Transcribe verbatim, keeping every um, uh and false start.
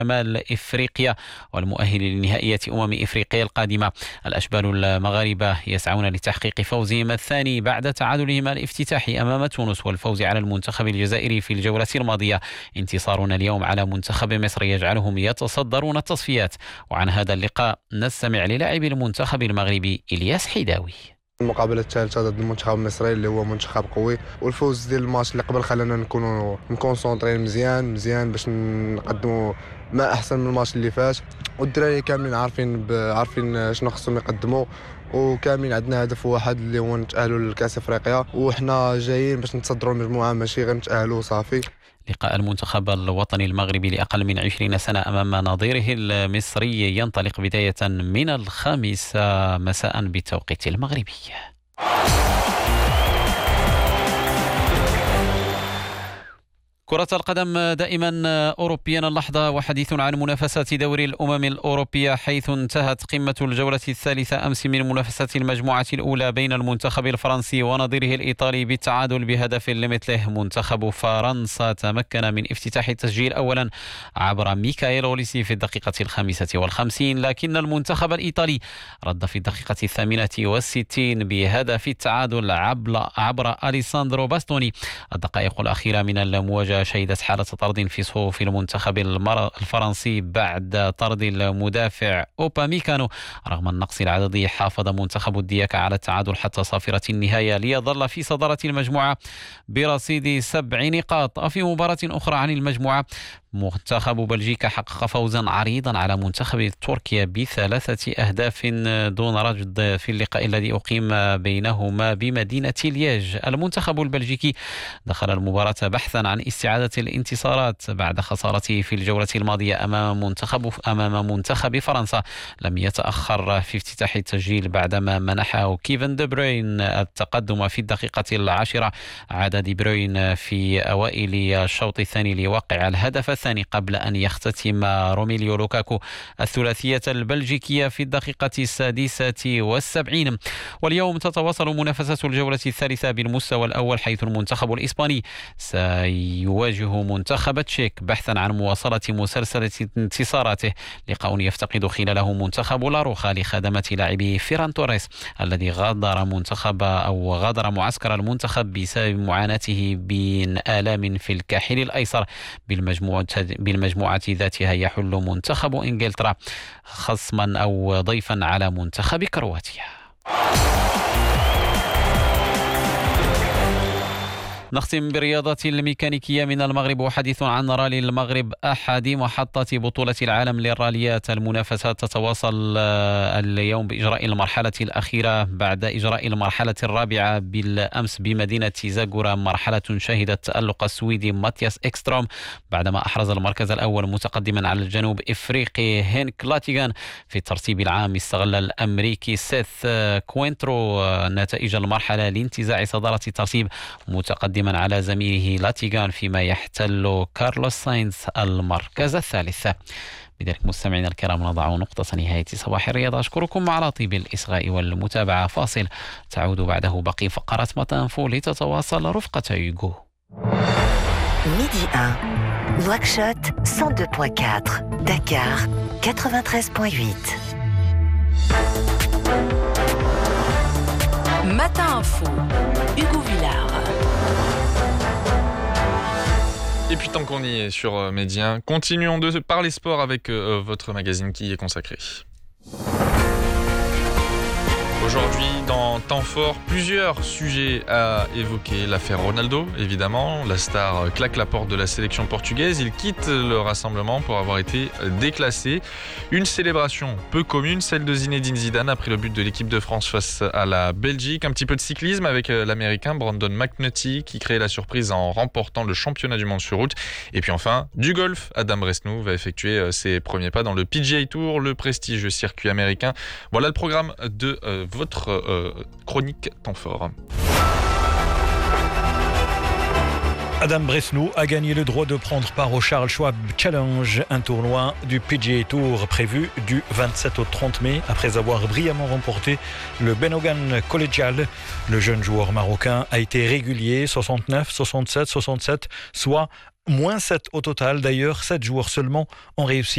شمال إفريقيا والمؤهل لنهائية أمم إفريقيا القادمة. الأشبال المغاربة يسعون لتحقيق فوزهم الثاني بعد تعادلهم الافتتاحي أمام تونس والفوز على المنتخب الجزائري في الجولة الماضية. انتصارنا اليوم على منتخب مصر يجعلهم يتصدرون التصفيات. وعن هذا اللقاء نستمع للاعب المنتخب المغربي إلياس حيداوي. المقابلة الثالثة ضد المنتخب المصري اللي هو منتخب قوي، والفوز ديال الماتش اللي قبل خلانا نكونوا مكونسونطرين مزيان مزيان باش نقدموا ما احسن من الماتش اللي فات، والدراري كاملين عارفين عارفين شنو خصهم يقدموا، وكاملين عندنا هدف واحد اللي هو نتأهلوا لكأس افريقيا، وحنا جايين باش نتصدروا المجموعة ماشي غير نتأهلوا وصافي. لقاء المنتخب الوطني المغربي لأقل من عشرين سنة أمام نظيره المصري ينطلق بداية من الخامسة مساء بالتوقيت المغربي. كرة القدم دائما أوروبيا اللحظة، وحديث عن منافسات دوري الأمم الأوروبية، حيث انتهت قمة الجولة الثالثة أمس من منافسات المجموعة الأولى بين المنتخب الفرنسي ونظيره الإيطالي بالتعادل بهدف لمثله. منتخب فرنسا تمكن من افتتاح التسجيل أولا عبر ميكايل أوليسي في الدقيقة الخامسة والخمسين، لكن المنتخب الإيطالي رد في الدقيقة الثامنة والستين بهدف التعادل عبر أليساندرو باستوني. الدقائق الأخيرة من المواجهة شهدت حالة طرد في صفوف المنتخب الفرنسي بعد طرد المدافع أوباميكانو. رغم النقص العددي حافظ منتخب الدياك على التعادل حتى صافرة النهاية ليظل في صدارة المجموعة برصيد سبع نقاط. وفي مباراة أخرى عن المجموعة، منتخب بلجيكا حقق فوزا عريضا على منتخب تركيا بثلاثة أهداف دون رجل في اللقاء الذي أقيم بينهما بمدينة لييج. المنتخب البلجيكي دخل المباراة بحثا عن استعادة الانتصارات بعد خسارته في الجولة الماضية أمام منتخب أمام منتخب فرنسا. لم يتأخر في افتتاح التسجيل بعدما منحه كيفن دي بروين التقدم في الدقيقة العاشرة. عاد دي بروين في أوائل الشوط الثاني ليوقع الهدف الثاني قبل أن يختتم روميليو لوكاكو الثلاثية البلجيكية في الدقيقة السادسة والسبعين. واليوم تتواصل منافسات الجولة الثالثة بالمستوى الأول، حيث المنتخب الإسباني سيواجه منتخب تشيك بحثا عن مواصلة مسلسل انتصاراته. لقاء يفتقد خلاله منتخب لاروخا لخدمة لاعبه فيران توريس الذي غادر منتخب أو غادر معسكر المنتخب بسبب معاناته من آلام في الكاحل الأيسر. بالمجموعة بالمجموعة ذاتها يحل منتخب إنجلترا خصما أو ضيفا على منتخب كرواتيا. نختم بالرياضة الميكانيكية من المغرب، وحديث عن رالي المغرب أحد محطة بطولة العالم للراليات. المنافسات تتواصل اليوم بإجراء المرحلة الأخيرة بعد إجراء المرحلة الرابعة بالأمس بمدينة زاغورا، مرحلة شهدت تألق السويدي ماتياس إكستروم بعدما أحرز المركز الأول متقدما على الجنوب إفريقي هينك لاتيغان. في الترتيب العام استغل الأمريكي سيث كوينترو نتائج المرحلة لانتزاع صدارة الترتيب متقدما على زميله لاتيغان، فيما يحتل كارلوس ساينز المركز الثالث. بذلك مستمعينا الكرام نضع نقطة نهاية صباح الرياضة. أشكركم على طيب الإصغاء والمتابعة. فاصل تعود بعده باقي فقرات متنفو لتتواصل رفقة يوغو. ميدي واحد نواكشوط مية واثنين فاصلة أربعة، دكار تسعة وثمانين فاصلة ثمانية. Matin Info, Hugo Villard. Et puis tant qu'on y est sur euh, Média, continuons de parler sport avec euh, votre magazine qui y est consacré. Aujourd'hui, dans Temps Fort, plusieurs sujets à évoquer. L'affaire Ronaldo, évidemment. La star claque la porte de la sélection portugaise. Il quitte le rassemblement pour avoir été déclassé. Une célébration peu commune, celle de Zinedine Zidane après le but de l'équipe de France face à la Belgique. Un petit peu de cyclisme avec l'Américain Brandon McNulty qui crée la surprise en remportant le championnat du monde sur route. Et puis enfin, du golf. Adam Bresnou va effectuer ses premiers pas dans le P G A Tour, le prestigieux circuit américain. Voilà le programme de euh, votre euh, chronique Temps Fort. Adam Bresnou a gagné le droit de prendre part au Charles Schwab Challenge, un tournoi du P G A Tour prévu du vingt-sept au trente mai, après avoir brillamment remporté le Benogan Collegial. Le jeune joueur marocain a été régulier, soixante-neuf, soixante-sept, soixante-sept, soit moins sept au total. D'ailleurs, sept joueurs seulement ont réussi